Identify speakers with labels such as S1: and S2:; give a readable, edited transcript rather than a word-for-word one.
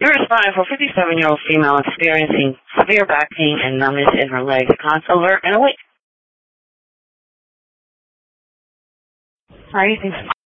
S1: You're responding for a 57-year-old female experiencing severe back pain and numbness in her legs. Consult alert and awake. All right, thanks.